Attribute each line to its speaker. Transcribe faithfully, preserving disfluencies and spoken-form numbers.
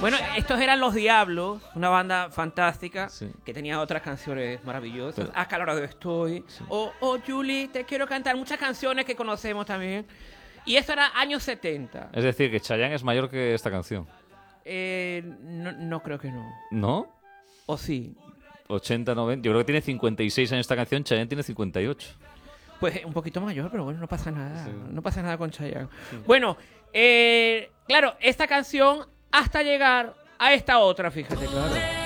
Speaker 1: Bueno, estos eran Los Diablos, una banda fantástica
Speaker 2: Sí.
Speaker 1: que tenía otras canciones maravillosas.
Speaker 2: Pero-
Speaker 1: Acalorado estoy.
Speaker 2: Sí.
Speaker 1: O Oh, Julie, te quiero cantar. Muchas canciones que conocemos también. Y eso era años setenta.
Speaker 2: Es decir, que Chayanne es mayor que esta canción.
Speaker 1: Eh, no, no creo que no.
Speaker 2: ¿No?
Speaker 1: O sí.
Speaker 2: ochenta, noventa. Yo creo que tiene cincuenta y seis años esta canción. Chayanne tiene cincuenta y ocho.
Speaker 1: Pues un poquito mayor, pero bueno, no pasa nada.
Speaker 2: Sí.
Speaker 1: No pasa nada con Chayanne. Bueno, eh, claro, esta canción hasta llegar a esta otra, fíjate, claro.